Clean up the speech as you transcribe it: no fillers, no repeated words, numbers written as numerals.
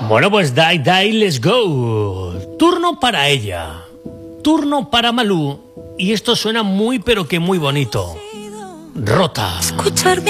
Bueno, pues die, let's go. Turno para ella. Turno para Malú. Y esto suena muy pero que muy bonito. Rota. Escucharme